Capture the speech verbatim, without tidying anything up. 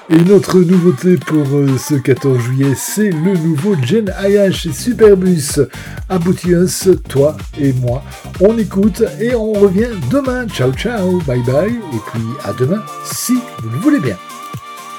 Et notre nouveauté pour euh, ce quatorze juillet, c'est le nouveau Gen I H et Superbus. Aboutius, toi et moi, on écoute et on revient demain. Ciao ciao, bye bye, et puis à demain si vous le voulez bien.